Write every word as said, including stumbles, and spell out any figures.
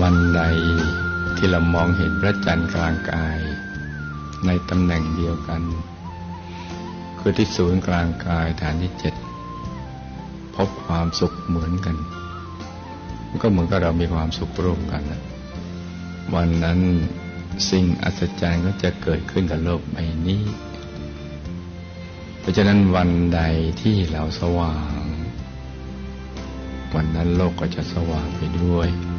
วันใดที่เรามองเห็นพระจันทร์กลางกายในตำแหน่งเดียวกันคือที่ศูนย์กลางกายฐานที่เจ็ดพบความสุขเหมือนกันมันก็เหมือนกับเรามีความสุขร่วมกันนะวันนั้นสิ่งอัศจรรย์ก็จะเกิดขึ้นกับโลกใบนี้เพราะฉะนั้นวันใดที่เราสว่างวันนั้นโลกก็จะสว่างไปด้วย